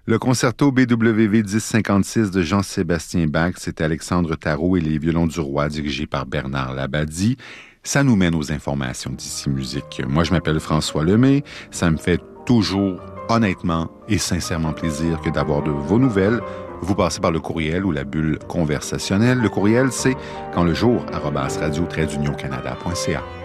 Le concerto BWV 1056 de Jean-Sébastien Bach, c'était Alexandre Tarot et les violons du roi dirigés par Bernard Labadie. Ça nous mène aux informations d'ici musique. Moi, je m'appelle François Lemay. Ça me fait toujours, honnêtement et sincèrement plaisir que d'avoir de vos nouvelles. Vous passez par le courriel ou la bulle conversationnelle. Le courriel, c'est quandlejour@radio-canada.ca.